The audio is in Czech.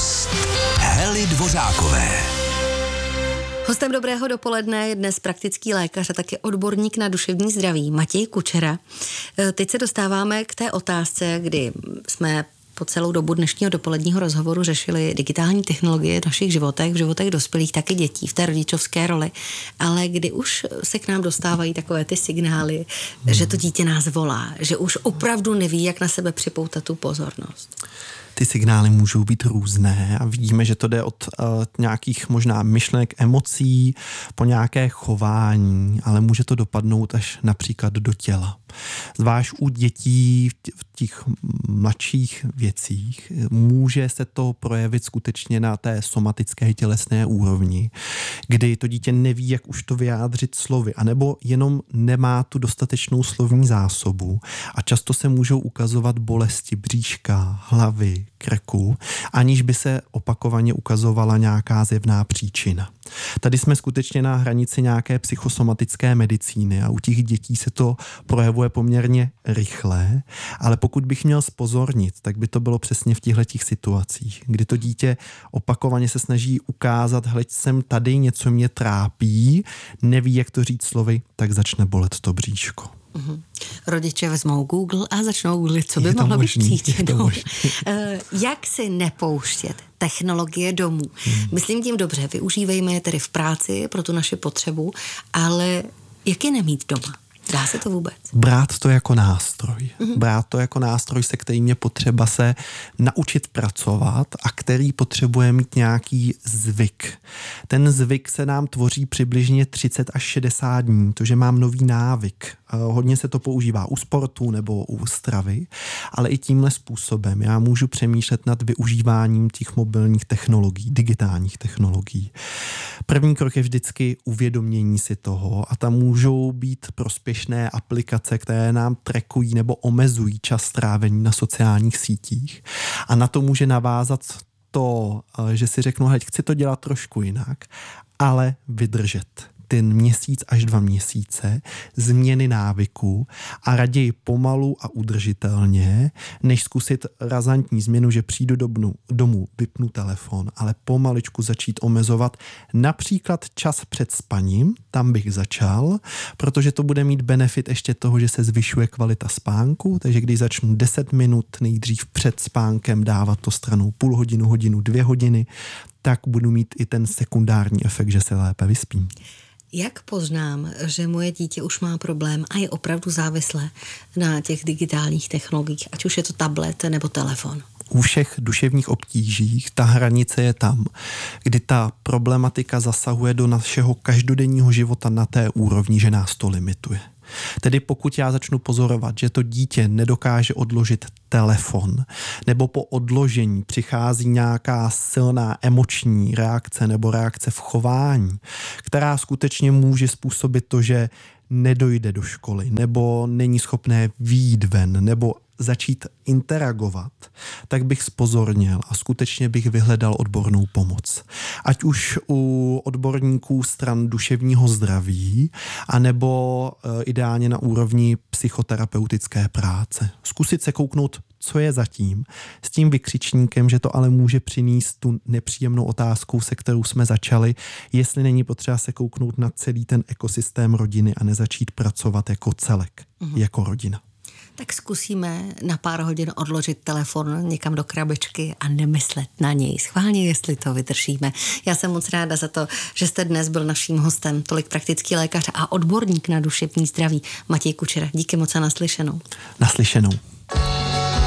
Host Hely Dvořákové. Hostem Dobrého dopoledne je dnes praktický lékař a taky odborník na duševní zdraví Matěj Kučera. Teď se dostáváme k té otázce, kdy jsme po celou dobu dnešního dopoledního rozhovoru řešili digitální technologie v našich životech, v životech dospělých, taky dětí, v té rodičovské roli, ale kdy už se k nám dostávají takové ty signály, že to dítě nás volá, že už opravdu neví, jak na sebe připoutat tu pozornost. Ty signály můžou být různé a vidíme, že to jde od nějakých možná myšlenek, emocí po nějaké chování, ale může to dopadnout až například do těla. Zvlášť u dětí v těch mladších věcích může se to projevit skutečně na té somatické tělesné úrovni, kdy to dítě neví, jak už to vyjádřit slovy, anebo jenom nemá tu dostatečnou slovní zásobu a často se můžou ukazovat bolesti bříška, hlavy, krku, aniž by se opakovaně ukazovala nějaká zjevná příčina. Tady jsme skutečně na hranici nějaké psychosomatické medicíny a u těch dětí se to projevuje poměrně rychle, ale pokud bych měl zpozornit, tak by to bylo přesně v těchto situacích, kdy to dítě opakovaně se snaží ukázat, hleď jsem tady, něco mě trápí, neví, jak to říct slovy, tak začne bolet to bříško. Rodiče vezmou Google a začnou googlit, co by mohlo být příčinou. Jak si nepouštět technologie domů? Myslím tím dobře, využívejme je tedy v práci pro tu naši potřebu, ale jak je nemít doma? Dá se to vůbec? Brát to jako nástroj. Brát to jako nástroj, se kterým je potřeba se naučit pracovat a který potřebuje mít nějaký zvyk. Ten zvyk se nám tvoří přibližně 30 až 60 dní, to, že mám nový návyk. Hodně se to používá u sportu nebo u stravy, ale i tímhle způsobem já můžu přemýšlet nad využíváním těch mobilních technologií, digitálních technologií. První krok je vždycky uvědomění si toho a tam můžou být prospěšné aplikace, které nám trackují nebo omezují čas strávení na sociálních sítích. A na to může navázat to, že si řeknu, hej, chci to dělat trošku jinak, ale vydržet ten měsíc až 2 měsíce změny návyků a raději pomalu a udržitelně, než zkusit razantní změnu, že přijdu domů, vypnu telefon, ale pomaličku začít omezovat například čas před spaním, tam bych začal, protože to bude mít benefit ještě toho, že se zvyšuje kvalita spánku, takže když začnu 10 minut nejdřív před spánkem dávat to stranou půl hodinu, hodinu, 2 hodiny, tak budu mít i ten sekundární efekt, že se lépe vyspím. Jak poznám, že moje dítě už má problém a je opravdu závislé na těch digitálních technologiích, ať už je to tablet nebo telefon? U všech duševních obtížích ta hranice je tam, kdy ta problematika zasahuje do našeho každodenního života na té úrovni, že nás to limituje. Tedy pokud já začnu pozorovat, že to dítě nedokáže odložit telefon, nebo po odložení přichází nějaká silná emoční reakce nebo reakce v chování, která skutečně může způsobit to, že nedojde do školy, nebo není schopné vyjít ven, nebo začít interagovat, tak bych zpozornil a skutečně bych vyhledal odbornou pomoc. Ať už u odborníků stran duševního zdraví, anebo ideálně na úrovni psychoterapeutické práce. Zkusit se kouknout, co je zatím, s tím vykřičníkem, že to ale může přinést tu nepříjemnou otázkou, se kterou jsme začali, jestli není potřeba se kouknout na celý ten ekosystém rodiny a nezačít pracovat jako celek, jako rodina. Tak zkusíme na pár hodin odložit telefon někam do krabičky a nemyslet na něj. Schválně, jestli to vydržíme. Já jsem moc ráda za to, že jste dnes byl naším hostem. Tolik praktický lékař a odborník na duševní zdraví Matěj Kučera. Díky moc a naslyšenou. Naslyšenou.